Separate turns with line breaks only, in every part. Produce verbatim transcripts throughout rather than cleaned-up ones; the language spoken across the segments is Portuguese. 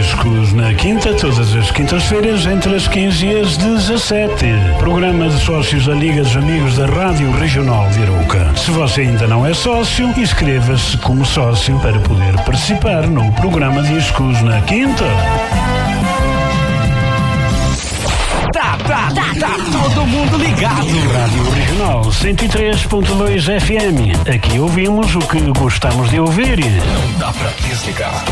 Discos na Quinta, todas as quintas-feiras, entre as quinze e as dezassete. Programa de sócios da Liga dos Amigos da Rádio Regional de Arouca. Se você ainda não é sócio, inscreva-se como sócio para poder participar no programa Discos na Quinta.
Tá, tá, tá, tá todo mundo ligado.
Rádio Regional cento e três ponto dois F M. Aqui ouvimos o que gostamos de ouvir.
Não dá pra desligar.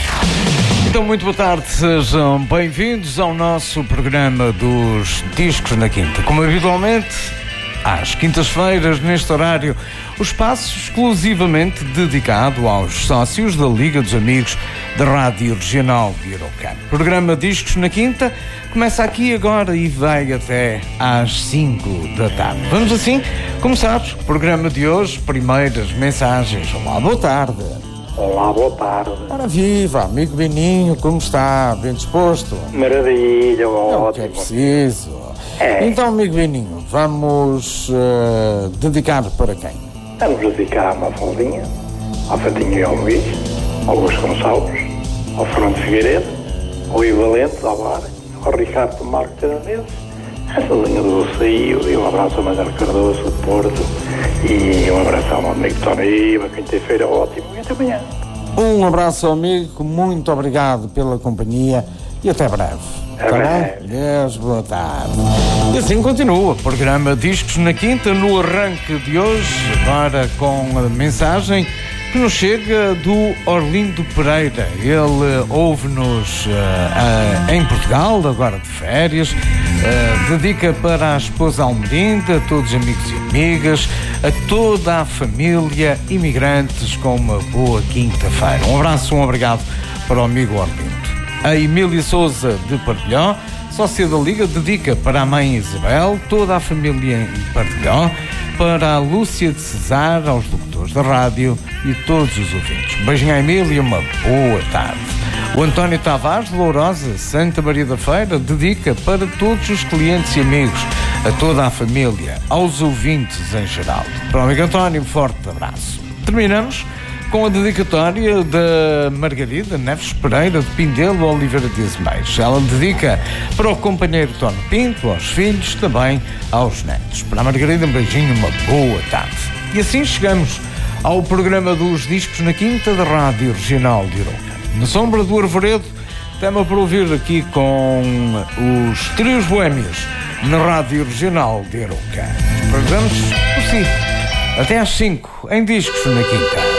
Então, muito boa tarde, sejam bem-vindos ao nosso programa dos Discos na Quinta. Como habitualmente, às quintas-feiras, neste horário, o espaço exclusivamente dedicado aos sócios da Liga dos Amigos da Rádio Regional de Arouca. O programa Discos na Quinta começa aqui agora e vai até às cinco da tarde. Vamos assim começar o programa de hoje. Primeiras mensagens. Olá, boa tarde.
Olá, boa tarde.
Ora viva, amigo Beninho, como está? Bem disposto?
Maravilha,
É o
ótimo.
que é preciso.
É.
Então, amigo Beninho, vamos uh, dedicar para quem?
Vamos dedicar uma Mafaldinha, ao Fatinho e ao Luís, ao Augusto Gonçalves, ao Fernando Figueiredo, ao Ivo Valente, ao Bar, ao Ricardo Marco Teraneses, essa linha do Saio, e um abraço ao Manuel Cardoso, do Porto, e um abraço ao meu amigo Tony, uma quinta-feira ótimo, e até amanhã.
Um abraço, amigo, muito obrigado pela companhia e até breve.
Até breve.
Deus, boa tarde. E assim continua o programa Discos na Quinta, no arranque de hoje, agora com a mensagem que nos chega do Orlindo Pereira. Ele ouve-nos uh, uh, em Portugal, agora de férias, uh, dedica para a esposa Almerinda, a todos os amigos e amigas, a toda a família, imigrantes, com uma boa quinta-feira. Um abraço, um obrigado para o amigo Orlindo. A Emília Souza de Partilhó, sócia da Liga, dedica para a mãe Isabel, toda a família em Partilhó, para a Lúcia de Cesar, aos locutores da rádio e todos os ouvintes. Um beijinho à Emília, uma boa tarde. O António Tavares de Lourosa, Santa Maria da Feira, dedica para todos os clientes e amigos, a toda a família, aos ouvintes em geral. Para o amigo António, um forte abraço. Terminamos com a dedicatória da Margarida Neves Pereira de Pindelo, Oliveira de Azeméis. Ela dedica para o companheiro Tony Pinto, aos filhos, também aos netos. Para a Margarida, um beijinho, uma boa tarde. E assim chegamos ao programa dos Discos na Quinta da Rádio Regional de Arouca. Na sombra do Arvoredo, tema para ouvir aqui com os Trios Boémios na Rádio Regional de Arouca. Os programas por si. Até às cinco, em Discos na Quinta.